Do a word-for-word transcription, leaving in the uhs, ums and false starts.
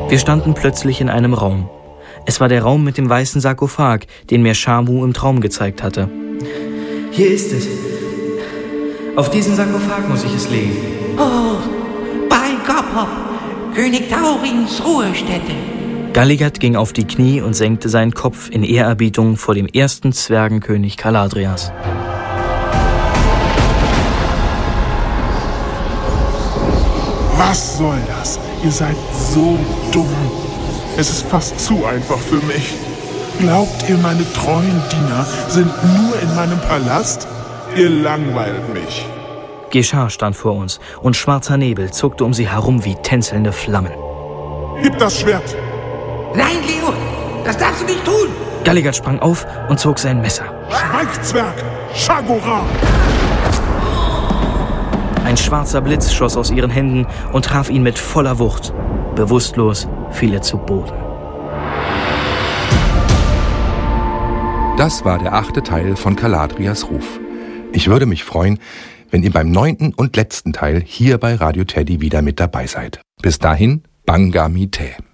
Wir standen plötzlich in einem Raum. Es war der Raum mit dem weißen Sarkophag, den mir Shamu im Traum gezeigt hatte. Hier ist es. Auf diesen Sarkophag muss ich es legen. Oh, bei Gopop, König Taurins Ruhestätte. Galligat ging auf die Knie und senkte seinen Kopf in Ehrerbietung vor dem ersten Zwergenkönig Caladrias. Was soll das? Ihr seid so dumm. Es ist fast zu einfach für mich. Glaubt ihr, meine treuen Diener sind nur in meinem Palast? Ihr langweilt mich. Geschah stand vor uns und schwarzer Nebel zuckte um sie herum wie tänzelnde Flammen. Gib das Schwert! Nein, Leo, das darfst du nicht tun! Galligat sprang auf und zog sein Messer. Schweig, Zwerg! Shagora! Ein schwarzer Blitz schoss aus ihren Händen und traf ihn mit voller Wucht. Bewusstlos fiel er zu Boden. Das war der achte Teil von Caladrias Ruf. Ich würde mich freuen, wenn ihr beim neunten und letzten Teil hier bei Radio Teddy wieder mit dabei seid. Bis dahin, Banga Mitae.